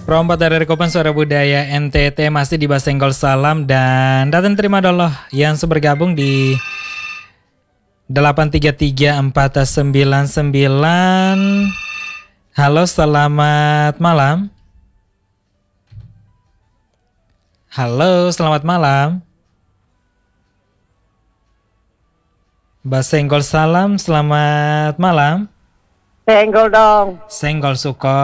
Perompat dari Rekopan Suara Budaya NTT masih di Basenggol Salam dan datang terima dulu yang bergabung di 833-499. Halo, selamat malam. Halo, selamat malam. Basenggol Salam, selamat malam. Senggol dong. Senggol Suko.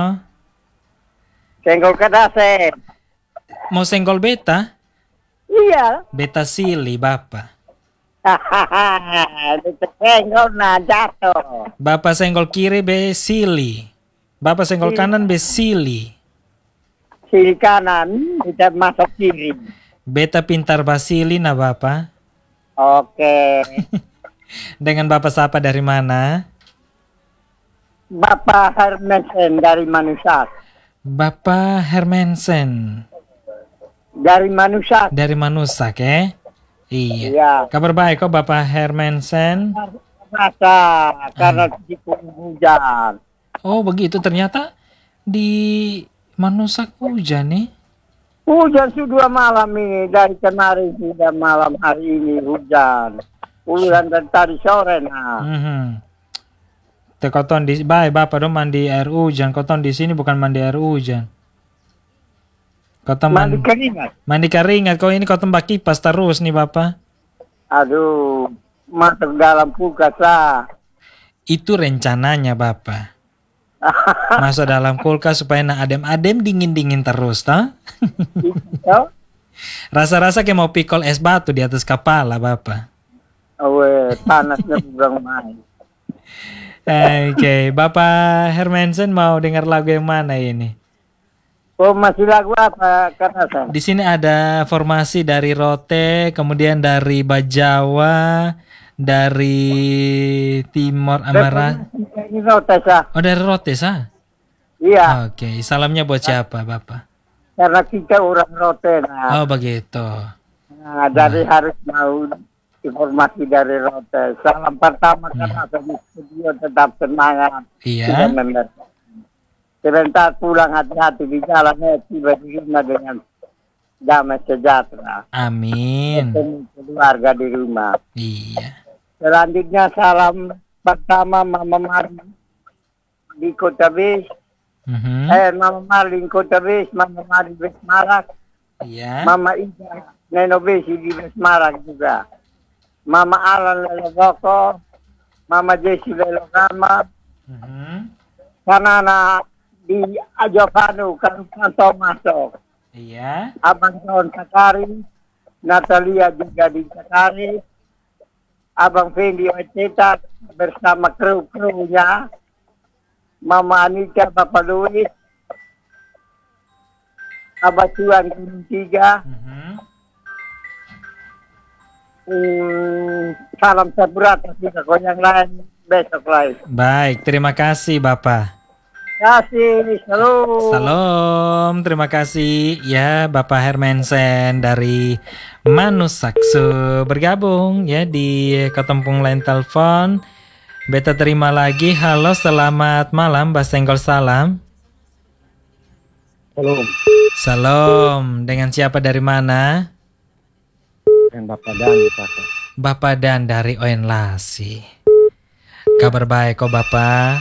Senggol kedase. Mau senggol beta? Iya. Beta sili, Bapak. Hahaha. Senggol na jatuh. Bapak senggol kiri be sili. Bapak senggol kanan be sili. Sili kanan kita masuk kiri. Beta pintar basili na Bapak. Oke. Dengan Bapak sapa dari mana? Bapak Hermensen dari Manusak. Bapak Hermensen. Dari Manusak. Dari Manusak Iya. Iya. Kabar baik kok Bapak Hermensen? Rasa karena dikung hujan. Oh begitu, ternyata di Manusak hujan nih. Hujan sudah malam ini. Dari kemarin sudah malam, hari ini hujan. Hujan dan tadi sore nah. Te koton di Bapak dong mandi air hujan. Koton di sini bukan mandi air hujan. Koton Mandi keringat. Mandi keringat. Kau ini koton bak kipas terus nih Bapak. Aduh, masuk dalam kulkas lah. Itu rencananya Bapak. Masuk dalam kulkas supaya na adem-adem dingin-dingin terus toh. Rasa-rasa kayak mau pikol es batu di atas kepala Bapak. Panasnya kurang main. Oke, Bapak Hermansen mau dengar lagu yang mana ini? Oh, masih lagu apa? Karena Di sini ada formasi dari Rote, kemudian dari Bajawa, dari Timor Amara. Ini Rotesa. Oh, dari Rote sah? Iya. Oke, salamnya buat siapa, Bapak? Karena kita orang Rote. Nah, Oh, begitu. dari harus mau informasi dari Rote. Salam pertama karena di studio tetap semangat. Iya. Sebentar pulang hati-hati di jalannya tiba-tiba dengan damai sejahtera. Amin. Ketemu keluarga di rumah. Iya. Selanjutnya salam pertama Mama Mari di Kota Bis. Mama Mari di Kota Bis, Mama Mari di Besmarak. Iya. Mama Ida Neno Besi di Besmarak juga. Mama Alan Leloboko, Mama Jesi Lelogama, Kanana di Ajovanu, Kanupanto masuk. Iya. Abang John Sakari, Natalia juga di Sakari, Abang Fendi Ocetak bersama kru-krunya, Mama Anita, Bapak Louis, Abah Tuan Gunung Tiga, salam seberata juga kau yang lain besok lagi. Baik, terima kasih Bapak. Kasih, salam. Salam, terima kasih ya Bapak Hermansen dari Manusaksu bergabung ya di ketempung lain telepon. Beta terima lagi. Halo, selamat malam, Basenggol Salam. Salam. Salam, dengan siapa dari mana? Dengan Bapak Dan, Kakak. Bapak Dan dari Oen Lasi. Kabar baik kok Bapak?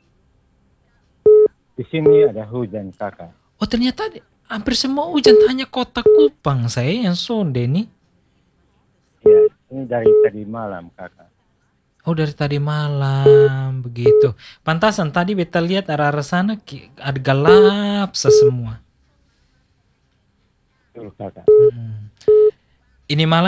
Di sini ada hujan Kakak. Oh ternyata hampir semua hujan, hanya kota Kupang saya yang sonde nih. Ya, ini dari tadi malam Kakak. Oh dari tadi malam begitu. Pantasan tadi beta lihat arah-arah sana ada gelap semua. Betul Kakak. Ini malam